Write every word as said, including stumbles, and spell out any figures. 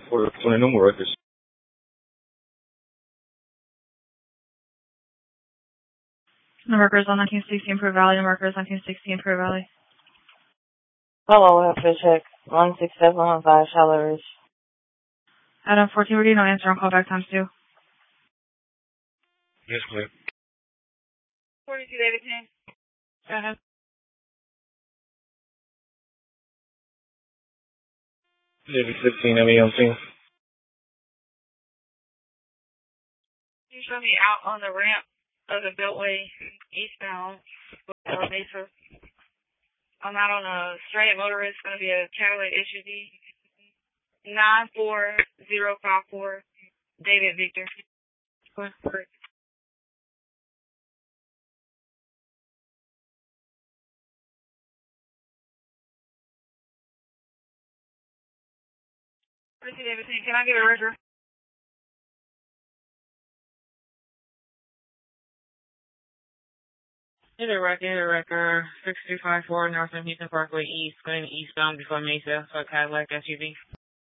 For twenty no more records. No records on nineteen sixteen Pro Valley. No records nineteen sixteen Pro Valley. Hello, welfare check. one six seven one five, Charlotte Ridge. Adam fourteen, ready? No answer on callback times two. Yes, clear. forty-two, Davidson. Go ahead. David fifteen, M E on scene. You show me out on the ramp of the Beltway eastbound with uh, Mesa. I'm out on a straight motorist. It's going to be a Cadillac S U V. nine four zero five four, David Victor. Go ahead. forty-two, Davidson. Can I get a record? Hit a record, hit a record, six two five four North Houston Parkway East, going eastbound before Mesa, for Cadillac S U V.